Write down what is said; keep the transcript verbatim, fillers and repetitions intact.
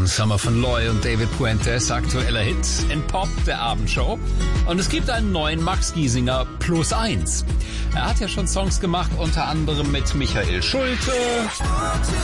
Summer von Loy und David Puentes, aktueller Hit in Pop der Abendshow. Und es gibt einen neuen Max Giesinger plus eins. Er hat ja schon Songs gemacht, unter anderem mit Michael Schulte